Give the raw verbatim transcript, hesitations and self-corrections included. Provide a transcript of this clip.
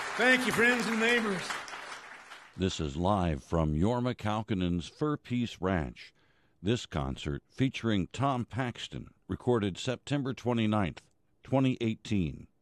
Thank you, friends and neighbors. This is live from Jorma Kaukonen's Fur Peace Ranch. This concert, featuring Tom Paxton, recorded September twenty-ninth, twenty eighteen.